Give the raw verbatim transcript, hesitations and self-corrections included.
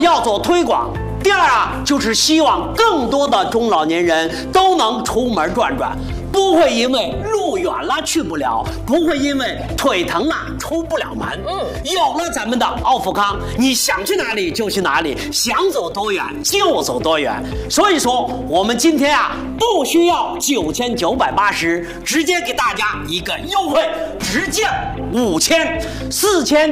要做推广。第二啊，就是希望更多的中老年人都能出门转转，不会因为路远了去不了，不会因为腿疼了出不了门。嗯，有了咱们的奥富康，你想去哪里就去哪里，想走多远就走多远。所以说，我们今天啊，不需要九千九百八十，直接给大家一个优惠，直降五千，四千。